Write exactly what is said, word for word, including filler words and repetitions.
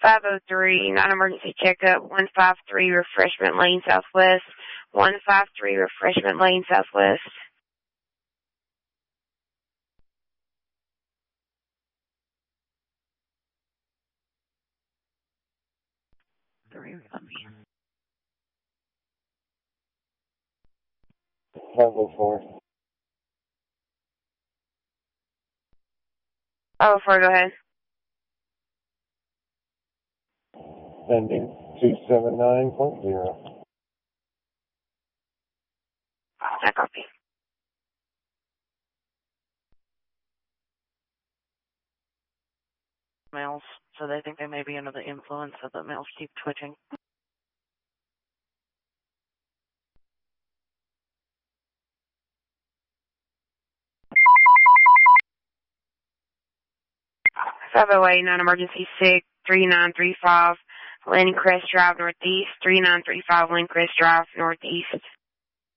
five oh three, non-emergency checkup, one five three Refreshment Lane Southwest, one five three Refreshment Lane Southwest. Three, let me. five oh four. Oh, four, go ahead. Sending two seven nine point zero. I copy. Males, so they think they may be under the influence, so the males keep twitching. five oh eight, non-emergency six, three nine three five, Landing Crest Drive Northeast, three nine three five Landing Crest Drive Northeast.